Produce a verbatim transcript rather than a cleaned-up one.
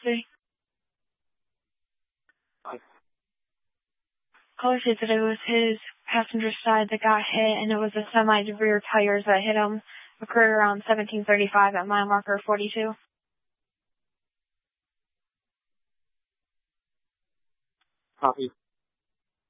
sixty. Five. Caller said that it was his passenger side that got hit, and it was the semi's rear tires that hit him. Occurred around seventeen thirty-five at mile marker forty-two. Copy.